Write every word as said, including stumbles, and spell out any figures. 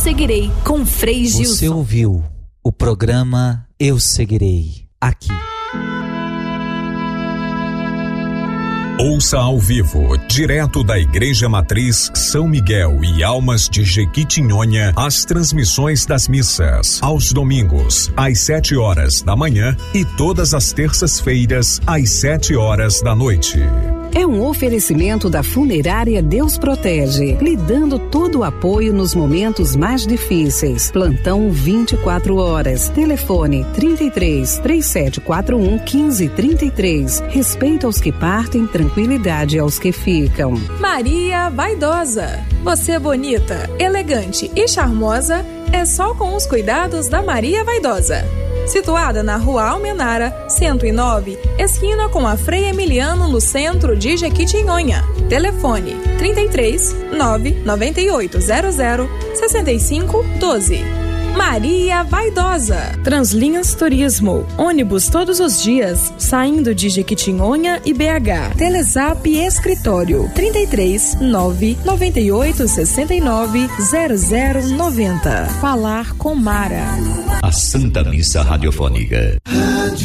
Seguirei, com Frei Gilson. Você ouviu o programa Eu Seguirei, aqui. Ouça ao vivo, direto da Igreja Matriz São Miguel e Almas de Jequitinhonha, as transmissões das missas, aos domingos, às sete horas da manhã e todas as terças-feiras, às sete horas da noite. É um oferecimento da Funerária Deus Protege, lhe dando todo o apoio nos momentos mais difíceis. Plantão vinte e quatro horas. Telefone trinta e três, três sete quatro um, quinze trinta e três. Respeito aos que partem, tranquilidade aos que ficam. Maria Vaidosa. Você é bonita, elegante e charmosa, é só com os cuidados da Maria Vaidosa. Situada na Rua Almenara, cento e nove, esquina com a Frei Emiliano, no centro de Jequitinhonha. Telefone trinta e três, nove nove oito zero zero, seis cinco um dois. Maria Vaidosa. Translinhas Turismo. Ônibus todos os dias, saindo de Jequitinhonha e B H. Telezap Escritório trinta e três, nove nove oito seis nove zero zero nove zero. Falar com Mara. A Santa Missa Radiofônica.